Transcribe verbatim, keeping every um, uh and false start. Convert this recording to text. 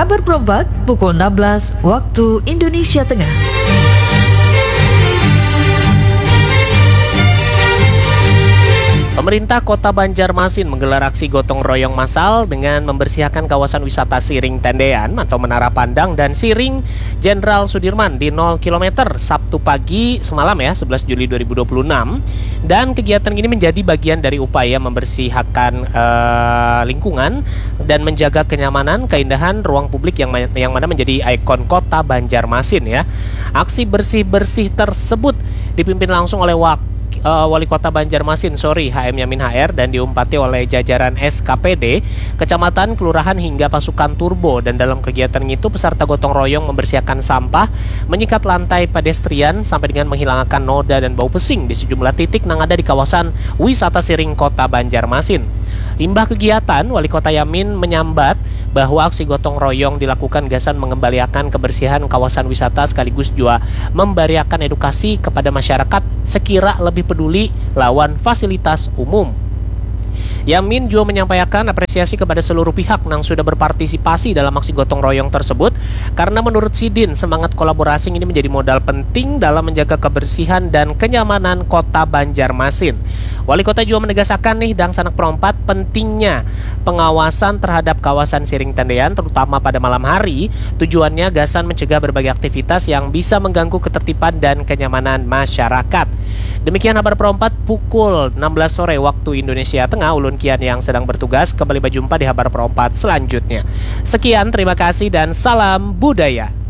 Kabar Perempat pukul enam belas waktu Indonesia Tengah. Pemerintah Kota Banjarmasin menggelar aksi gotong royong massal dengan membersihkan kawasan wisata Siring Tendean atau Menara Pandang dan Siring Jenderal Sudirman di nol kilometer Sabtu pagi semalam ya, sebelas Juli dua ribu dua puluh enam. Dan kegiatan ini menjadi bagian dari upaya membersihkan uh, lingkungan dan menjaga kenyamanan, keindahan ruang publik yang, yang mana menjadi ikon Kota Banjarmasin ya. Aksi bersih-bersih tersebut dipimpin langsung oleh Wak Uh, Wali Kota Banjarmasin, sorry, H M Yamin H R, dan diumpati oleh jajaran S K P D, kecamatan, kelurahan hingga pasukan turbo. Dan dalam kegiatan itu peserta gotong royong membersihkan sampah, menyikat lantai pedestrian sampai dengan menghilangkan noda dan bau pesing di sejumlah titik yang ada di kawasan wisata Siring Kota Banjarmasin. Imbah kegiatan, Wali Kota Yamin menyambat bahwa aksi gotong royong dilakukan gasan mengembalikan kebersihan kawasan wisata sekaligus juga memberikan edukasi kepada masyarakat sekira lebih peduli lawan fasilitas umum. Yamin juga menyampaikan apresiasi kepada seluruh pihak yang sudah berpartisipasi dalam aksi gotong royong tersebut, karena menurut Sidin semangat kolaborasi ini menjadi modal penting dalam menjaga kebersihan dan kenyamanan Kota Banjarmasin. Wali Kota juga menegaskan nih dan sanak perempat pentingnya pengawasan terhadap kawasan Siring Tendean terutama pada malam hari. Tujuannya gasan mencegah berbagai aktivitas yang bisa mengganggu ketertiban dan kenyamanan masyarakat. Demikian kabar perempat pukul enam belas sore waktu Indonesia Tengah. Ulun Kian yang sedang bertugas kembali berjumpa di kabar perempat selanjutnya. Sekian, terima kasih dan salam budaya.